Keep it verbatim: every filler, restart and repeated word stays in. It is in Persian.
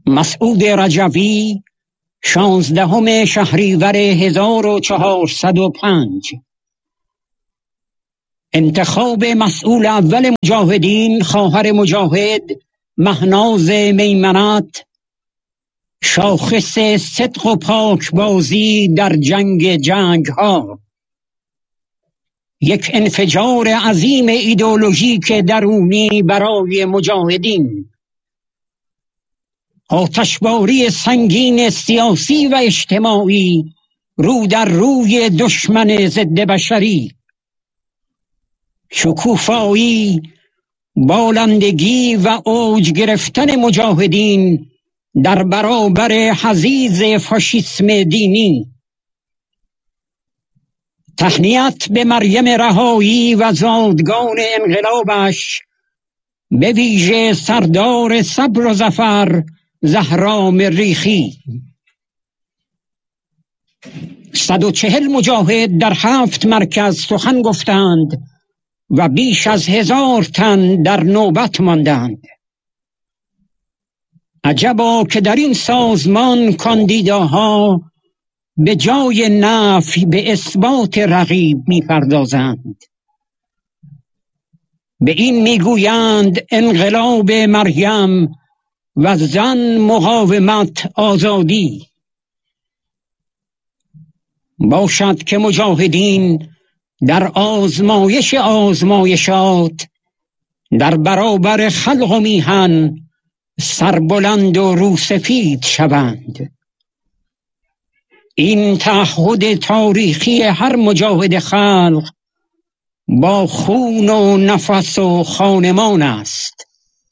مسعود رجوی شانزدهم شهریور هزار و چهارصد و پنج. انتخاب مسئول اول مجاهدین خواهر مجاهد مهناز میمنت، شاخص صدق و پاکبازی در جنگ جنگ ها. یک انفجار عظیم ایدئولوژیک درونی برای مجاهدین، آتشباری سنگین سیاسی و اجتماعی رو در روی دشمن ضد بشری، شکوفایی، بالندگی و اوج گرفتن مجاهدین در برابر حضیض فاشیسم دینی. تهنیت به مریم رهایی و زادگان انقلابش، به ویژه سردار صبر و ظفر زهرا مریخی. صد و چهل مجاهد در هفت مرکز سخن گفتند و بیش از هزار تن در نوبت ماندند. عجبا که در این سازمان کاندیداها به جای نفی به اثبات رقیب می‌پردازند. به این میگویند انقلاب مریم و زن مقاومت آزادی. باشد که مجاهدین در آزمایش آزمایشات در برابر خلق و میهن سربلند و روسفید شوند. این تعهد تاریخی هر مجاهد خلق با خون و نفس و خانمان است.